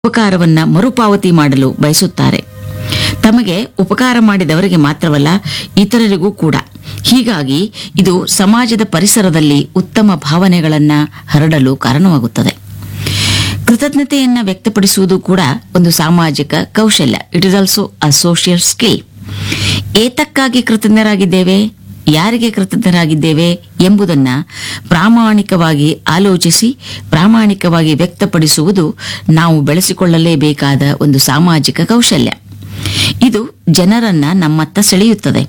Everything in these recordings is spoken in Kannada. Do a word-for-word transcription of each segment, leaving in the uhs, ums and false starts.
ಉಪಕಾರವನ್ನ ಮರುಪಾವತಿ ಮಾಡಲು ಬಯಸುತ್ತಾರೆ. ತಮಗೆ ಉಪಕಾರ ಮಾಡಿದವರಿಗೆ ಮಾತ್ರವಲ್ಲ, ಇತರರಿಗೂ ಕೂಡ. ಹೀಗಾಗಿ ಇದು ಸಮಾಜದ ಪರಿಸರದಲ್ಲಿ ಉತ್ತಮ ಭಾವನೆಗಳನ್ನ ಹರಡಲು ಕಾರಣವಾಗುತ್ತದೆ. ಕೃತಜ್ಞತೆಯನ್ನ ವ್ಯಕ್ತಪಡಿಸುವುದು ಕೂಡ ಒಂದು ಸಾಮಾಜಿಕ ಕೌಶಲ್ಯ. It is also a social skill. ಏತಕ್ಕಾಗಿ ಕೃತಜ್ಞರಾಗಿದ್ದೇವೆ, ಯಾರಿಗೆ ಕೃತಜ್ಞರಾಗಿದ್ದೇವೆ ಎಂಬುದನ್ನ ಪ್ರಾಮಾಣಿಕವಾಗಿ ಆಲೋಚಿಸಿ ಪ್ರಾಮಾಣಿಕವಾಗಿ ವ್ಯಕ್ತಪಡಿಸುವುದು ನಾವು ಬೆಳೆಸಿಕೊಳ್ಳಲೇಬೇಕಾದ ಒಂದು ಸಾಮಾಜಿಕ ಕೌಶಲ್ಯ. ಇದು ಜನರನ್ನ ನಮ್ಮತ್ತ ಸೆಳೆಯುತ್ತದೆ,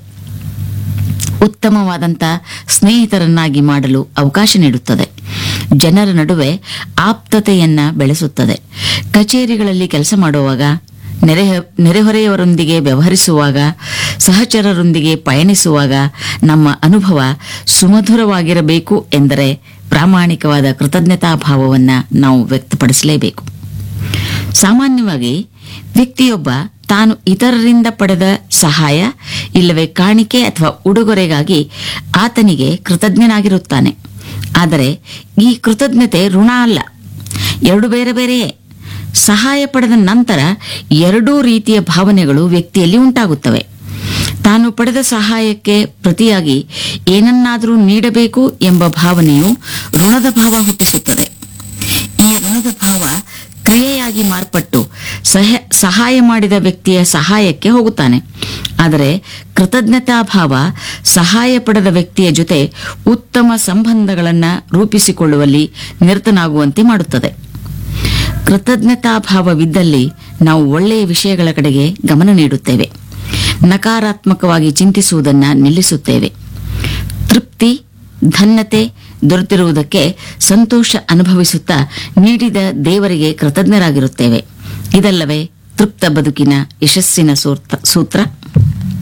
ಉತ್ತಮವಾದಂಥ ಸ್ನೇಹಿತರನ್ನಾಗಿ ಮಾಡಲು ಅವಕಾಶ ನೀಡುತ್ತದೆ, ಜನರ ನಡುವೆ ಆಪ್ತತೆಯನ್ನ ಬೆಳೆಸುತ್ತದೆ. ಕಚೇರಿಗಳಲ್ಲಿ ಕೆಲಸ ಮಾಡುವಾಗ, ನೆರೆ ನೆರೆಹೊರೆಯವರೊಂದಿಗೆ ವ್ಯವಹರಿಸುವಾಗ, ಸಹಚರರೊಂದಿಗೆ ಪಯಣಿಸುವಾಗ ನಮ್ಮ ಅನುಭವ ಸುಮಧುರವಾಗಿರಬೇಕು ಎಂದರೆ ಪ್ರಾಮಾಣಿಕವಾದ ಕೃತಜ್ಞತಾ ಭಾವವನ್ನು ನಾವು ವ್ಯಕ್ತಪಡಿಸಲೇಬೇಕು. ಸಾಮಾನ್ಯವಾಗಿ ವ್ಯಕ್ತಿಯೊಬ್ಬ ತಾನು ಇತರರಿಂದ ಪಡೆದ ಸಹಾಯ ಇಲ್ಲವೇ ಕಾಣಿಕೆ ಅಥವಾ ಉಡುಗೊರೆಗಾಗಿ ಆತನಿಗೆ ಕೃತಜ್ಞನಾಗಿರುತ್ತಾನೆ. ಆದರೆ ಈ ಕೃತಜ್ಞತೆ ಋಣ ಅಲ್ಲ, ಎರಡು ಬೇರೆ ಬೇರೆಯೇ. ಸಹಾಯ ಪಡೆದ ನಂತರ ಎರಡೂ ರೀತಿಯ ಭಾವನೆಗಳು ವ್ಯಕ್ತಿಯಲ್ಲಿ ಉಂಟಾಗುತ್ತವೆ. ತಾನು ಪಡೆದ ಸಹಾಯಕ್ಕೆ ಪ್ರತಿಯಾಗಿ ಏನನ್ನಾದರೂ ನೀಡಬೇಕು ಎಂಬ ಭಾವನೆಯು ಋಣದ ಭಾವ ಹುಟ್ಟಿಸುತ್ತದೆ. ಈ ಋಣದ ಭಾವ ಕ್ರಿಯೆಯಾಗಿ ಮಾರ್ಪಟ್ಟು ಸಹ ಸಹಾಯ ಮಾಡಿದ ವ್ಯಕ್ತಿಯ ಸಹಾಯಕ್ಕೆ ಹೋಗುತ್ತಾನೆ. ಆದರೆ ಕೃತಜ್ಞತಾ ಭಾವ ಸಹಾಯ ಪಡೆದ ವ್ಯಕ್ತಿಯ ಜೊತೆ ಉತ್ತಮ ಸಂಬಂಧಗಳನ್ನು ರೂಪಿಸಿಕೊಳ್ಳುವಲ್ಲಿ ನಿರತನಾಗುವಂತೆ ಮಾಡುತ್ತದೆ. ಕೃತಜ್ಞತಾ ಭಾವವಿದ್ದಲ್ಲಿ ನಾವು ಒಳ್ಳೆಯ ವಿಷಯಗಳ ಕಡೆಗೆ ಗಮನ ನೀಡುತ್ತೇವೆ, ನಕಾರಾತ್ಮಕವಾಗಿ ಚಿಂತಿಸುವುದನ್ನು ನಿಲ್ಲಿಸುತ್ತೇವೆ. ತೃಪ್ತಿ, ಧನ್ಯತೆ ದೊರೆತಿರುವುದಕ್ಕೆ ಸಂತೋಷ ಅನುಭವಿಸುತ್ತಾ ನೀಡಿದ ದೇವರಿಗೆ ಕೃತಜ್ಞರಾಗಿರುತ್ತೇವೆ. ಇದಲ್ಲವೇ ತೃಪ್ತ ಬದುಕಿನ ಯಶಸ್ಸಿನ ಸೂತ್ರ